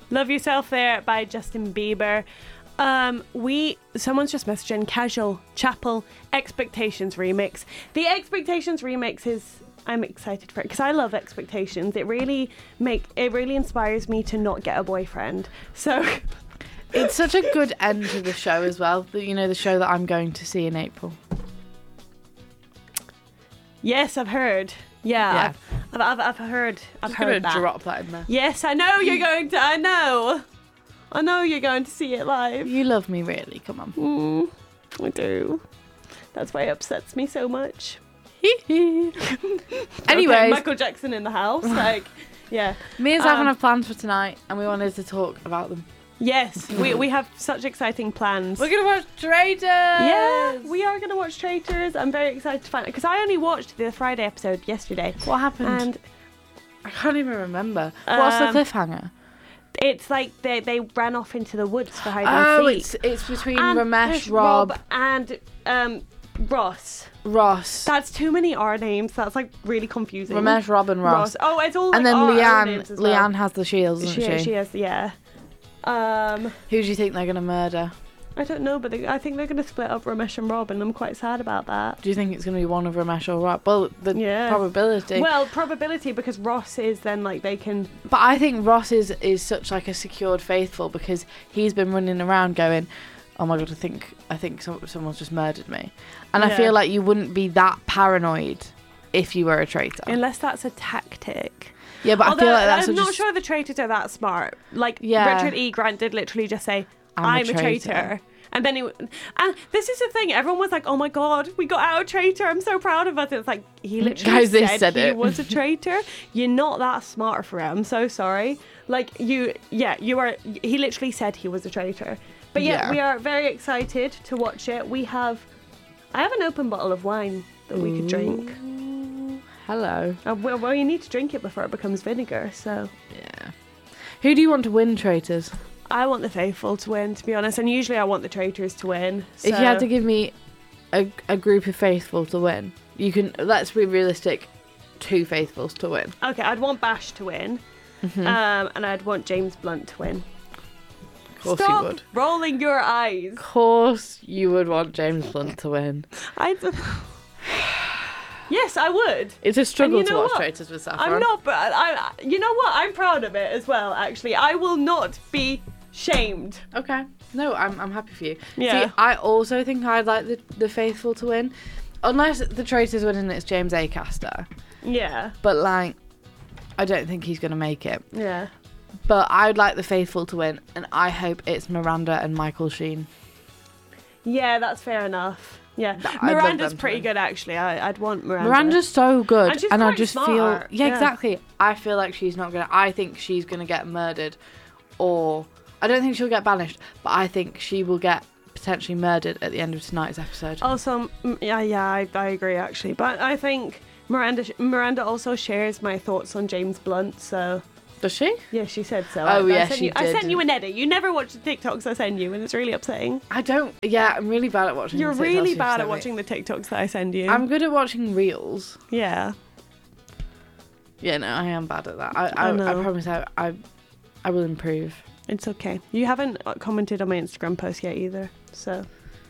Love Yourself There by Justin Bieber. Someone's just messaging Casual Chapel Expectations remix. The Expectations remix is, I'm excited for it because I love Expectations. It really inspires me to not get a boyfriend. So it's such a good end to the show as well. The show that I'm going to see in April. Yes, I've heard. Yeah. I've heard. I've heard that. Drop that in there. Yes, I know you're going to. I know you're going to see it live. You love me, really. Come on. I do. That's why it upsets me so much. Anyways, okay, Michael Jackson in the house. Yeah. Me and Savannah have plans for tonight, and we wanted to talk about them. Yes, we have such exciting plans. We're going to watch Traitors! Yeah, we are going to watch Traitors. I'm very excited to find it, because I only watched the Friday episode yesterday. What happened? And I can't even remember. What's the cliffhanger? It's like they ran off into the woods for hide and seek. It's between and Ramesh, Rob and Ross. That's too many R names. That's like really confusing. Ramesh, Rob and Ross. Oh, it's all like and then R names as well. Leanne has the shields, doesn't she? She has, yeah. Who do you think they're going to murder? I don't know, but I think they're going to split up Ramesh and Rob, and I'm quite sad about that. Do you think it's going to be one of Ramesh or Rob? Well, probability. Well, probability, because Ross is then like they can... But I think Ross is such like a secured faithful, because he's been running around going, oh my God, I think someone's just murdered me. And I feel like you wouldn't be that paranoid if you were a traitor. Unless that's a tactic. Yeah, but I feel like that's I'm not sure the traitors are that smart. Like, Richard E. Grant did literally just say, I'm a traitor. And then and this is the thing, everyone was like, oh my God, we got out a traitor, I'm so proud of us. It's like, he literally said he was a traitor. You're not that smart for it, I'm so sorry. Like, he literally said he was a traitor. But we are very excited to watch it. I have an open bottle of wine that we could drink. Hello. Well, you need to drink it before it becomes vinegar, so... Yeah. Who do you want to win, Traitors? I want the faithful to win, to be honest, and usually I want the traitors to win. So. If you had to give me a group of faithful to win, let's be realistic, 2 faithfuls to win. Okay, I'd want Bash to win, and I'd want James Blunt to win. Of course Stop you would. Rolling your eyes. Of course you would want James Blunt to win. Yes, I would. It's a struggle to watch Traitors with Saffron. I'm not, but you know what? I'm proud of it as well, actually. I will not be shamed. Okay. No, I'm happy for you. Yeah. See, I also think I'd like the faithful to win. Unless the Traitors win and it's James Acaster. Yeah. But, like, I don't think he's going to make it. Yeah. But I would like the faithful to win, and I hope it's Miranda and Michael Sheen. Yeah, that's fair enough. Yeah, Miranda's pretty good, actually. I'd want Miranda. Miranda's so good, and I just smart. feel exactly. I feel like she's not gonna. I think she's gonna get murdered, or I don't think she'll get banished, but I think she will get potentially murdered at the end of tonight's episode. Also, I agree actually, but I think Miranda also shares my thoughts on James Blunt, so. Does she? Yeah, she said so. Oh, she did. I sent you an edit. You never watch the TikToks I send you, and it's really upsetting. I don't. Yeah, I'm really bad at watching. You're really bad at watching the TikToks that I send you. I'm good at watching reels. Yeah. Yeah, no, I am bad at that. I promise I will improve. It's okay. You haven't commented on my Instagram post yet either, so.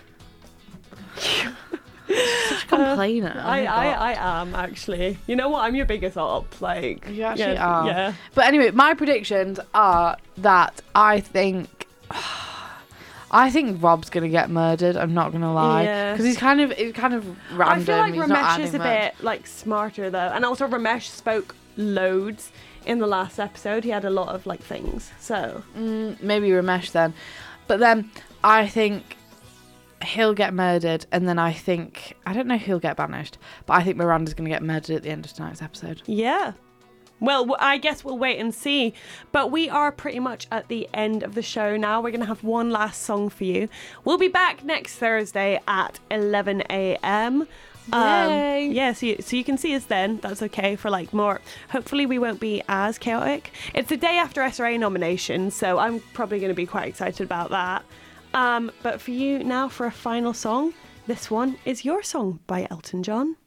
Such a complainer. I am actually. You know what? I'm your biggest op. Like you actually are. Yeah. But anyway, my predictions are that I think Rob's gonna get murdered. I'm not gonna lie, because he's kind of random. I feel like Ramesh is a bit like smarter though, and also Ramesh spoke loads in the last episode. He had a lot of like things. So maybe Ramesh then, but then I think he'll get murdered, and then I don't know who'll get banished, but I think Miranda's going to get murdered at the end of tonight's episode. Yeah. Well, I guess we'll wait and see. But we are pretty much at the end of the show now. We're going to have one last song for you. We'll be back next Thursday at 11 a.m. Yay. So you can see us then. That's okay for like more. Hopefully we won't be as chaotic. It's the day after SRA nomination, so I'm probably going to be quite excited about that. But for you now, for a final song, this one is Your Song by Elton John.